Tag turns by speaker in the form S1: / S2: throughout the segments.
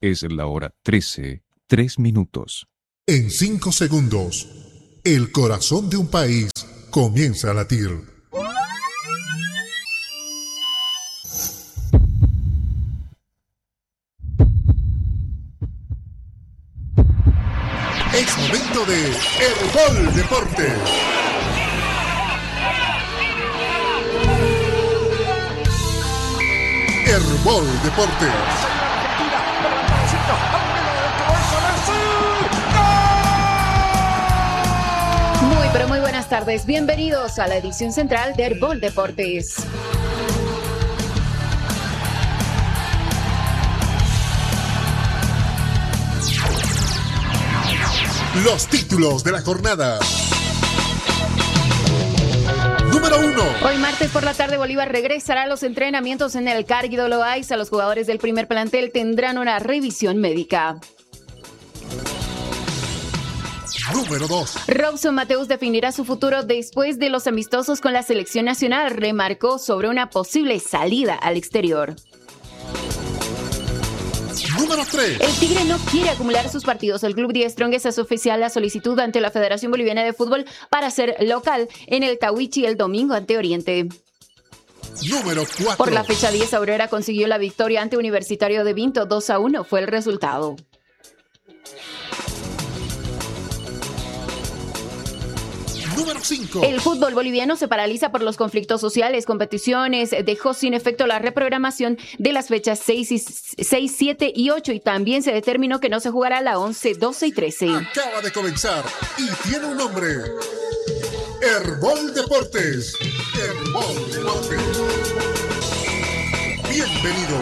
S1: Es la hora 13, 3 minutos.
S2: En 5 segundos, el corazón de un país comienza a latir. Es momento de Herbol Deportes. Herbol Deportes.
S3: Muy buenas tardes. Bienvenidos a la edición central de Herbol Deportes.
S2: Los títulos de la jornada. Número 1.
S3: Hoy martes por la tarde Bolívar regresará a los entrenamientos en el Carguido Loaiza. Los jugadores del primer plantel tendrán una revisión médica.
S2: Número 2.
S3: Robson Mateus definirá su futuro después de los amistosos con la selección nacional. Remarcó sobre una posible salida al exterior.
S2: Número 3.
S3: El Tigre no quiere acumular sus partidos. El Club Die Strongest hace oficial la solicitud ante la Federación Boliviana de Fútbol para ser local en el Tawichi el domingo ante Oriente.
S2: Número 4.
S3: Por la fecha 10, Aurora consiguió la victoria ante Universitario de Vinto. 2-1 fue el resultado.
S2: Número 5.
S3: El fútbol boliviano se paraliza por los conflictos sociales. Competiciones dejó sin efecto la reprogramación de las fechas 6, 7 y 8 y también se determinó que no se jugará la 11, 12 y 13.
S2: Acaba de comenzar y tiene un nombre. Herbol Deportes. Herbol Deportes. Bienvenido.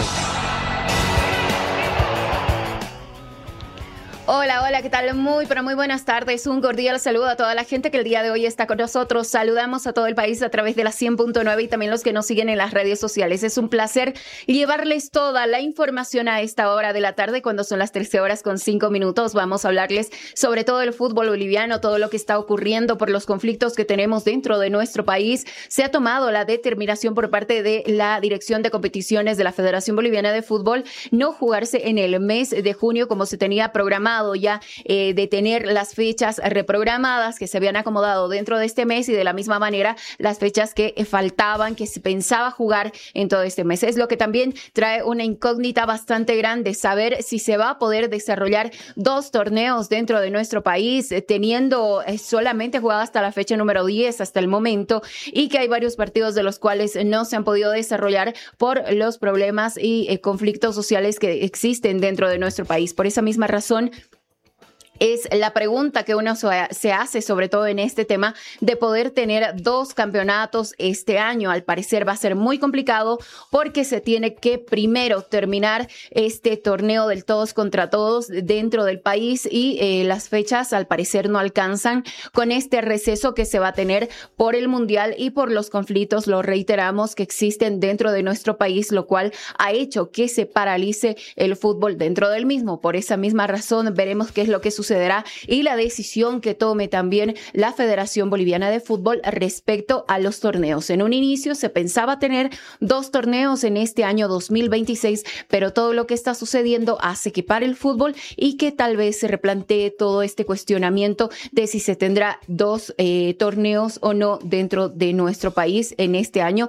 S3: Hola, ¿qué tal? Muy buenas tardes. Un cordial saludo a toda la gente que el día de hoy está con nosotros. Saludamos a todo el país a través de la 100.9 y también los que nos siguen en las redes sociales. Es un placer llevarles toda la información a esta hora de la tarde, cuando son las 13:05. Vamos a hablarles sobre todo el fútbol boliviano, todo lo que está ocurriendo por los conflictos que tenemos dentro de nuestro país. Se ha tomado la determinación por parte de la Dirección de Competiciones de la Federación Boliviana de Fútbol no jugarse en el mes de junio como se tenía programado ya, de tener las fechas reprogramadas que se habían acomodado dentro de este mes y de la misma manera las fechas que faltaban, que se pensaba jugar en todo este mes. Es lo que también trae una incógnita bastante grande, saber si se va a poder desarrollar 2 torneos dentro de nuestro país, teniendo solamente jugado hasta la fecha número 10 hasta el momento, y que hay varios partidos de los cuales no se han podido desarrollar por los problemas y conflictos sociales que existen dentro de nuestro país. Por esa misma razón, es la pregunta que uno se hace, sobre todo en este tema, de poder tener 2 campeonatos este año. Al parecer va a ser muy complicado porque se tiene que primero terminar este torneo del todos contra todos dentro del país y las fechas al parecer no alcanzan con este receso que se va a tener por el Mundial y por los conflictos, lo reiteramos, que existen dentro de nuestro país, lo cual ha hecho que se paralice el fútbol dentro del mismo. Por esa misma razón veremos qué es lo que sucederá y la decisión que tome también la Federación Boliviana de Fútbol respecto a los torneos. En un inicio se pensaba tener 2 torneos en este año 2026, pero todo lo que está sucediendo hace que pare el fútbol y que tal vez se replantee todo este cuestionamiento de si se tendrá 2 torneos o no dentro de nuestro país en este año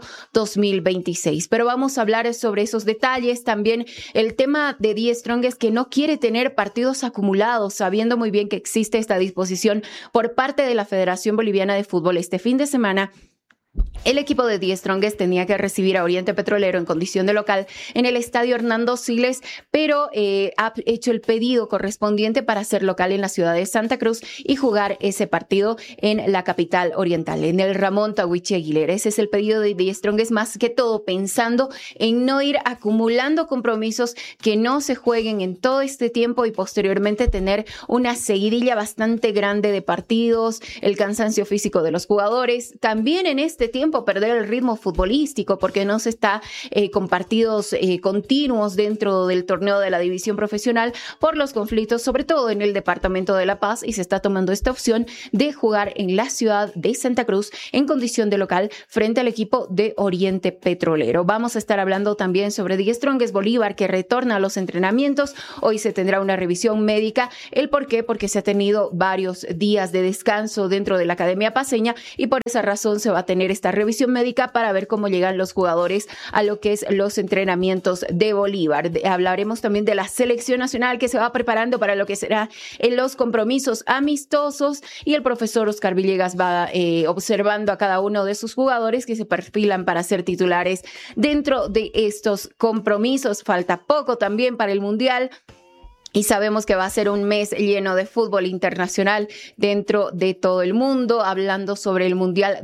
S3: 2026. Pero vamos a hablar sobre esos detalles. También el tema de Die Strongest, que no quiere tener partidos acumulados, sabiendo muy bien que existe esta disposición por parte de la Federación Boliviana de Fútbol. Este fin de semana el equipo de Die Strongest tenía que recibir a Oriente Petrolero en condición de local en el estadio Hernando Siles, pero ha hecho el pedido correspondiente para ser local en la ciudad de Santa Cruz y jugar ese partido en la capital oriental, en el Ramón Tawichi Aguilera. Ese es el pedido de Die Strongest, más que todo pensando en no ir acumulando compromisos que no se jueguen en todo este tiempo y posteriormente tener una seguidilla bastante grande de partidos, el cansancio físico de los jugadores. También en este este tiempo perder el ritmo futbolístico porque no se está con partidos continuos dentro del torneo de la división profesional por los conflictos, sobre todo en el departamento de La Paz, y se está tomando esta opción de jugar en la ciudad de Santa Cruz en condición de local frente al equipo de Oriente Petrolero. Vamos a estar hablando también sobre The Strongest Bolívar, que retorna a los entrenamientos. Hoy se tendrá una revisión médica. ¿El por qué? Porque se ha tenido varios días de descanso dentro de la Academia Paceña y por esa razón se va a tener esta revisión médica para ver cómo llegan los jugadores a lo que es los entrenamientos de Bolívar. Hablaremos también de la selección nacional que se va preparando para lo que será en los compromisos amistosos, y el profesor Oscar Villegas va observando a cada uno de sus jugadores que se perfilan para ser titulares dentro de estos compromisos. Falta poco también para el Mundial. Y sabemos que va a ser un mes lleno de fútbol internacional dentro de todo el mundo, hablando sobre el Mundial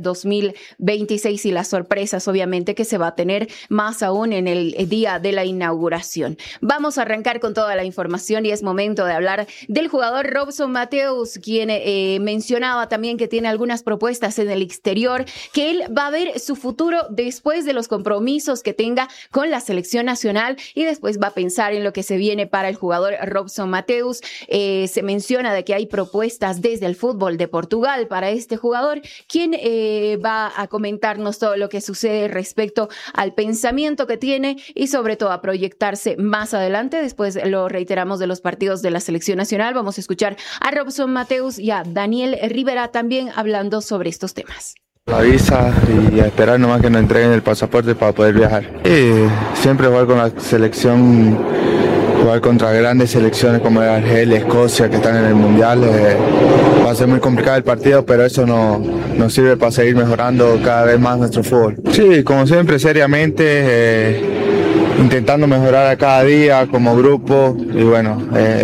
S3: 2026 y las sorpresas, obviamente, que se va a tener más aún en el día de la inauguración. Vamos a arrancar con toda la información y es momento de hablar del jugador Robson Mateus, quien mencionaba también que tiene algunas propuestas en el exterior, que él va a ver su futuro después de los compromisos que tenga con la selección nacional y después va a pensar en lo que se viene para el jugador Robson Mateus. Se menciona de que hay propuestas desde el fútbol de Portugal para este jugador, quien va a comentarnos todo lo que sucede respecto al pensamiento que tiene y sobre todo a proyectarse más adelante. Después lo reiteramos de los partidos de la selección nacional. Vamos a escuchar a Robson Mateus y a Daniel Rivera también hablando sobre estos temas.
S4: La visa y a esperar nomás que nos entreguen el pasaporte para poder viajar. Siempre jugar con la selección, jugar contra grandes selecciones como Argelia, Escocia, que están en el Mundial, va a ser muy complicado el partido, pero eso nos sirve para seguir mejorando cada vez más nuestro fútbol. Sí, como siempre, seriamente, intentando mejorar a cada día como grupo, y bueno,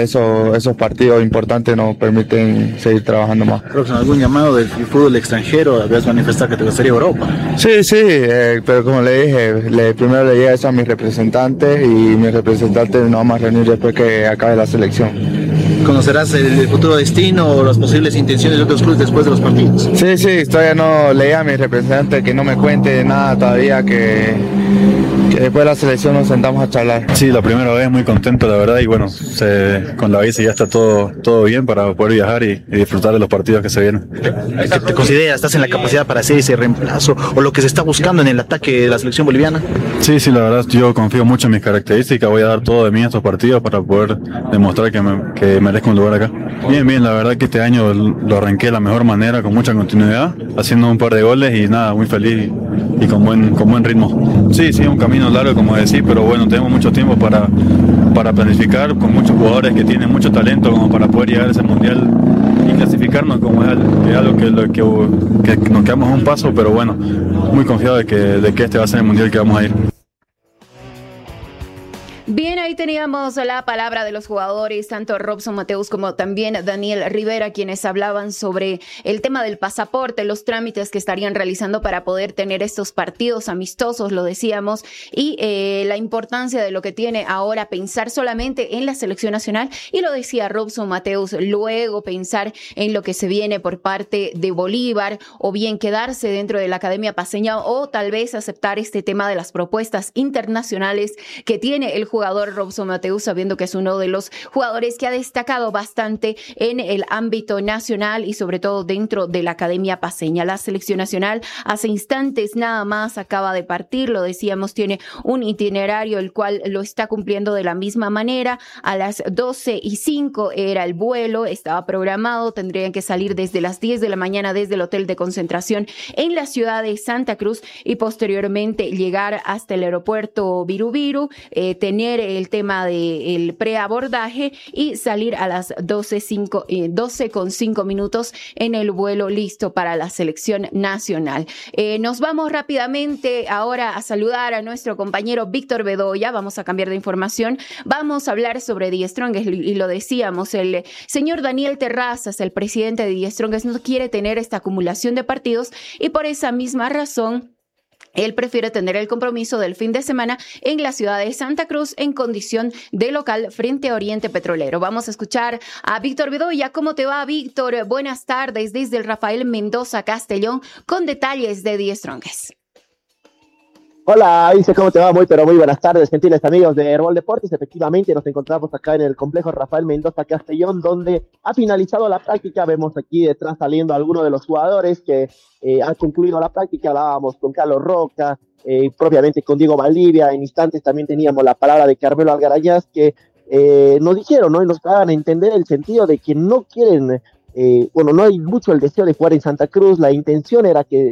S4: esos partidos importantes nos permiten seguir trabajando más.
S5: Robson, ¿algún llamado del fútbol extranjero? Habías manifestado que te gustaría Europa.
S4: Sí, pero como le dije, primero le llega eso a mis representantes y mis representantes nos vamos a reunir después que acabe la selección.
S5: ¿Conocerás el futuro destino o las posibles intenciones de otros clubes después de los partidos?
S4: Sí, todavía no leí a mi representante que no me cuente nada todavía, que después de la selección nos sentamos a charlar.
S6: Sí, la primera vez muy contento, la verdad, y bueno, con la visa ya está todo bien para poder viajar y disfrutar de los partidos que se vienen.
S5: ¿Te consideras, estás en la capacidad para hacer ese reemplazo o lo que se está buscando en el ataque de la selección boliviana?
S6: Sí, la verdad, yo confío mucho en mis características, voy a dar todo de mí en estos partidos para poder demostrar que merezco un lugar acá. Bien, la verdad que este año lo arranqué de la mejor manera, con mucha continuidad, haciendo un par de goles y nada, muy feliz y con buen ritmo. Sí, un camino largo, como decís, pero bueno, tenemos mucho tiempo para planificar, con muchos jugadores que tienen mucho talento como para poder llegar a ese mundial y clasificarnos, como es algo que nos quedamos a un paso, pero bueno, muy confiado de que este va a ser el mundial que vamos a ir.
S3: Bien, ahí teníamos la palabra de los jugadores, tanto Robson Mateus como también Daniel Rivera, quienes hablaban sobre el tema del pasaporte, los trámites que estarían realizando para poder tener estos partidos amistosos, lo decíamos, y la importancia de lo que tiene ahora pensar solamente en la selección nacional, y lo decía Robson Mateus, luego pensar en lo que se viene por parte de Bolívar, o bien quedarse dentro de la Academia Paceña, o tal vez aceptar este tema de las propuestas internacionales que tiene el jugador Robson Mateus, sabiendo que es uno de los jugadores que ha destacado bastante en el ámbito nacional y sobre todo dentro de la Academia Paceña. La selección nacional hace instantes nada más acaba de partir, lo decíamos, tiene un itinerario el cual lo está cumpliendo de la misma manera. A las 12:05 era el vuelo, estaba programado, tendrían que salir desde las 10 de la mañana desde el hotel de concentración en la ciudad de Santa Cruz y posteriormente llegar hasta el aeropuerto Viru, tener el tema del preabordaje y salir a las 12:05 en el vuelo listo para la selección nacional. Nos vamos rápidamente ahora a saludar a nuestro compañero Víctor Bedoya. Vamos a cambiar de información. Vamos a hablar sobre The Strongest y lo decíamos, el señor Daniel Terrazas, el presidente de The Strongest, no quiere tener esta acumulación de partidos y por esa misma razón Él prefiere tener el compromiso del fin de semana en la ciudad de Santa Cruz en condición de local frente a Oriente Petrolero. Vamos a escuchar a Víctor Bedoya. ¿Cómo te va, Víctor? Buenas tardes desde el Rafael Mendoza Castellón con detalles de The Strongest.
S7: Hola, Ilse, ¿cómo te va? Muy buenas tardes, gentiles amigos de Herbol Deportes. Efectivamente, nos encontramos acá en el complejo Rafael Mendoza Castellón, donde ha finalizado la práctica. Vemos aquí detrás saliendo algunos de los jugadores que han concluido la práctica. Hablábamos con Carlos Roca, propiamente con Diego Valdivia. En instantes también teníamos la palabra de Carmelo Algarayás, que nos dijeron, ¿no? Y nos daban a entender el sentido de que no quieren... no hay mucho el deseo de jugar en Santa Cruz. La intención era que